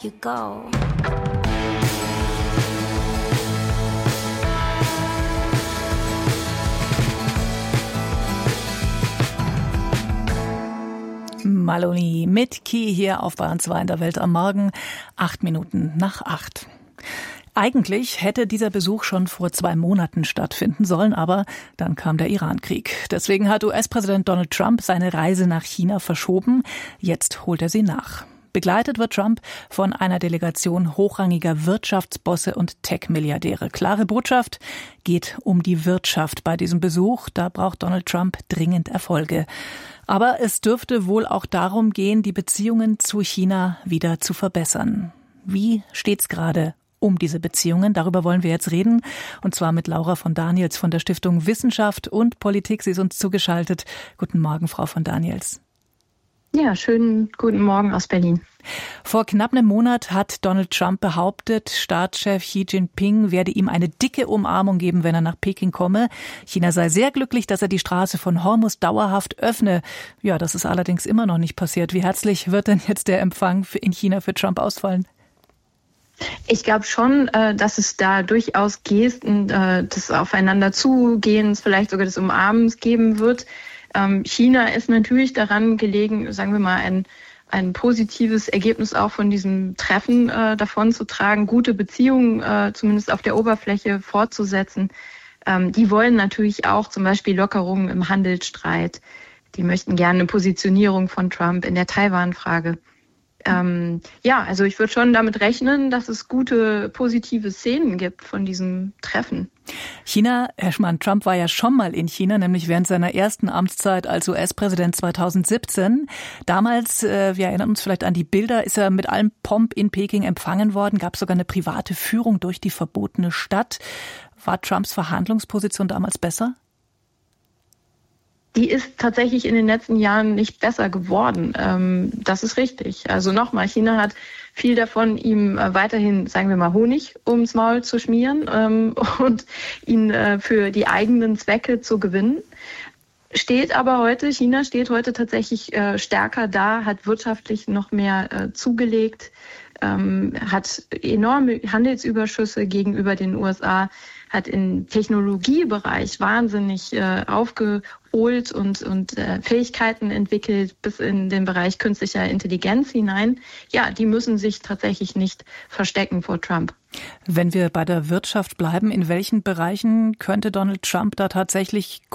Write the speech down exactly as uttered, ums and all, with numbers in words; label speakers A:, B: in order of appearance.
A: you go.
B: Maloney mit Key hier auf Bayern zwei in der Welt am Morgen, acht Minuten nach acht. Eigentlich hätte dieser Besuch schon vor zwei Monaten stattfinden sollen, aber dann kam der Iran-Krieg. Deswegen hat U S-Präsident Donald Trump seine Reise nach China verschoben. Jetzt holt er sie nach. Begleitet wird Trump von einer Delegation hochrangiger Wirtschaftsbosse und Tech-Milliardäre. Klare Botschaft, geht um die Wirtschaft bei diesem Besuch. Da braucht Donald Trump dringend Erfolge. Aber es dürfte wohl auch darum gehen, die Beziehungen zu China wieder zu verbessern. Wie steht's gerade um diese Beziehungen? Darüber wollen wir jetzt reden. Und zwar mit Laura von Daniels von der Stiftung Wissenschaft und Politik. Sie ist uns zugeschaltet. Guten Morgen, Frau von Daniels.
C: Ja, schönen guten Morgen aus Berlin.
B: Vor knapp einem Monat hat Donald Trump behauptet, Staatschef Xi Jinping werde ihm eine dicke Umarmung geben, wenn er nach Peking komme. China sei sehr glücklich, dass er die Straße von Hormuz dauerhaft öffne. Ja, das ist allerdings immer noch nicht passiert. Wie herzlich wird denn jetzt der Empfang in China für Trump ausfallen?
C: Ich glaube schon, dass es da durchaus Gesten des Aufeinander-Zugehens, vielleicht sogar des Umarmens geben wird. China ist natürlich daran gelegen, sagen wir mal, ein, ein positives Ergebnis auch von diesem Treffen äh, davon zu tragen, gute Beziehungen äh, zumindest auf der Oberfläche fortzusetzen. Ähm, die wollen natürlich auch zum Beispiel Lockerungen im Handelsstreit. Die möchten gerne eine Positionierung von Trump in der Taiwan-Frage. Ähm, ja, also ich würde schon damit rechnen, dass es gute, positive Szenen gibt von diesem Treffen.
B: China, Herr Schmann, Trump war ja schon mal in China, nämlich während seiner ersten Amtszeit als U S-Präsident zweitausendsiebzehn. Damals, äh, wir erinnern uns vielleicht an die Bilder, ist er mit allem Pomp in Peking empfangen worden, gab sogar eine private Führung durch die verbotene Stadt. War Trumps Verhandlungsposition damals besser?
C: Die ist tatsächlich in den letzten Jahren nicht besser geworden. Ähm, das ist richtig. Also nochmal, China hat viel davon, ihm äh, weiterhin, sagen wir mal, Honig ums Maul zu schmieren ähm, und ihn äh, für die eigenen Zwecke zu gewinnen. Steht aber heute, China steht heute tatsächlich äh, stärker da, hat wirtschaftlich noch mehr äh, zugelegt, ähm, hat enorme Handelsüberschüsse gegenüber den U S A, hat im Technologiebereich wahnsinnig äh, aufgeholt und, und äh, Fähigkeiten entwickelt bis in den Bereich künstlicher Intelligenz hinein. Ja, die müssen sich tatsächlich nicht verstecken vor Trump.
B: Wenn wir bei der Wirtschaft bleiben, in welchen Bereichen könnte Donald Trump da tatsächlich